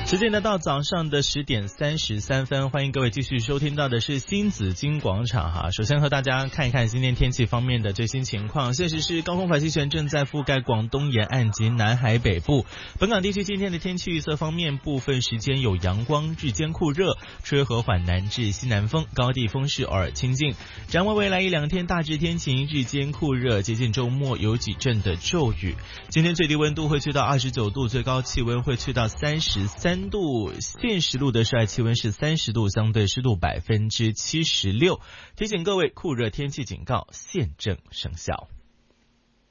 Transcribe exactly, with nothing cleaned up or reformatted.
时间来到早上的十点三十三分，欢迎各位继续收听到的是新紫金广场哈。首先和大家看一看今天天气方面的最新情况。现时是高空反气旋正在覆盖广东沿岸及南海北部。本港地区今天的天气预测方面，部分时间有阳光，日间酷热，吹和缓南至西南风，高地风势偶尔清劲。展望未来一两天大致天晴，日间酷热，接近周末有几阵的骤雨。今天最低温度会去到二十九度，最高气温会去到三十三度，现实路的室外气温是三十度，相对湿度百分之七十六。提醒各位，酷热天气警告现正生效。